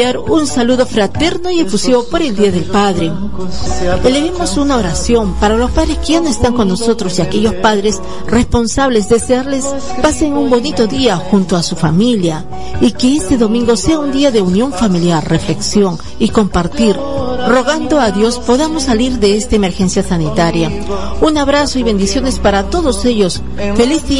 enviar un saludo fraterno y efusivo por el Día del Padre. Elevemos una oración para los padres que ya no están con nosotros y aquellos padres responsables, desearles pasen un bonito día junto a su familia y que este domingo sea un día de unión familiar, reflexión y compartir, rogando a Dios podamos salir de esta emergencia sanitaria. Un abrazo y bendiciones para todos ellos. Feliz día.